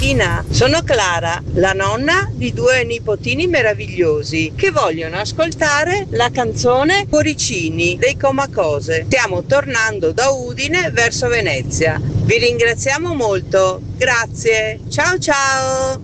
mattina. Sono Clara, la nonna di 2 nipotini meravigliosi che vogliono ascoltare la canzone Cuoricini dei Comacose. Stiamo tornando da Udine verso Venezia. Vi ringraziamo molto. Grazie. Ciao ciao.